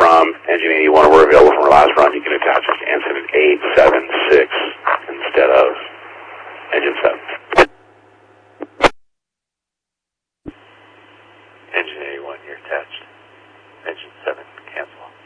from engine 81 or were available from our last run, you can attach engine 876 instead of engine 7. Engine 81, you're attached. Engine 7, cancel.